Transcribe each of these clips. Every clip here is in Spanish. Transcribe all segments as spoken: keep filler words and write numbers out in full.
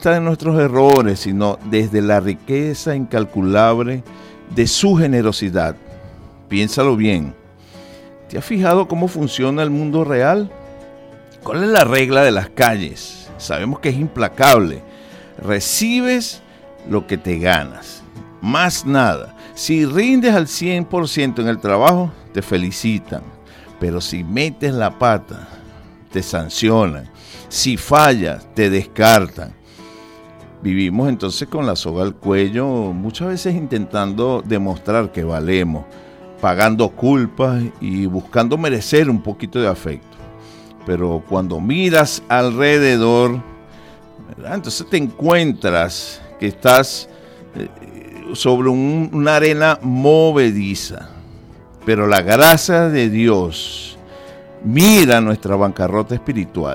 de nuestros errores, sino desde la riqueza incalculable de su generosidad. Piénsalo bien. ¿Te has fijado cómo funciona el mundo real? ¿Cuál es la regla de las calles? Sabemos que es implacable. Recibes lo que te ganas, más nada. Si rindes al cien por ciento en el trabajo, te felicitan. Pero si metes la pata, te sancionan. Si fallas, te descartan. Vivimos entonces con la soga al cuello, muchas veces intentando demostrar que valemos, pagando culpas y buscando merecer un poquito de afecto. Pero cuando miras alrededor, ¿verdad?, entonces te encuentras que estás eh, sobre un, una arena movediza. Pero la gracia de Dios mira nuestra bancarrota espiritual.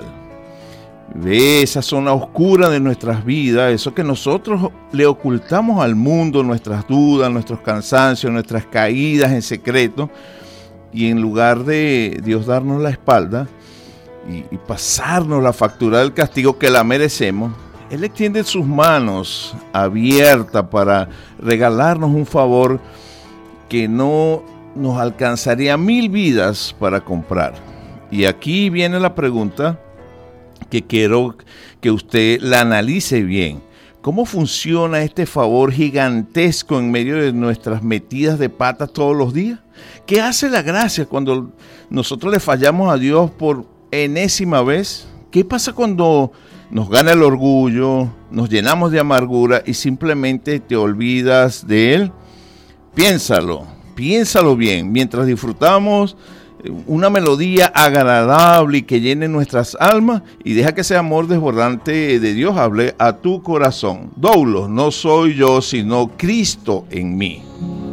Ve esa zona oscura de nuestras vidas, eso que nosotros le ocultamos al mundo, nuestras dudas, nuestros cansancios, nuestras caídas en secreto. Y en lugar de Dios darnos la espalda y, y pasarnos la factura del castigo que la merecemos, Él extiende sus manos abiertas para regalarnos un favor que no nos alcanzaría mil vidas para comprar. Y aquí viene la pregunta que quiero que usted la analice bien. ¿Cómo funciona este favor gigantesco en medio de nuestras metidas de patas todos los días? ¿Qué hace la gracia cuando nosotros le fallamos a Dios por enésima vez? ¿Qué pasa cuando nos gana el orgullo, nos llenamos de amargura y simplemente te olvidas de Él? Piénsalo, piénsalo bien. Mientras disfrutamos una melodía agradable y que llene nuestras almas, y deja que ese amor desbordante de Dios hable a tu corazón. Doulos, no soy yo, sino Cristo en mí.